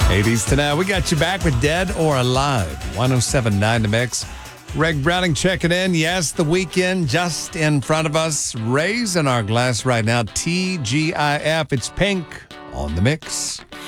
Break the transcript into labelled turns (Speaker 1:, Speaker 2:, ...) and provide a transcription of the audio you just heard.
Speaker 1: 80s to now. We got you back with Dead or Alive. 107.9 The Mix. Greg Browning checking in. Yes, the weekend just in front of us. Rays in our glass right now. TGIF. It's Pink on The Mix.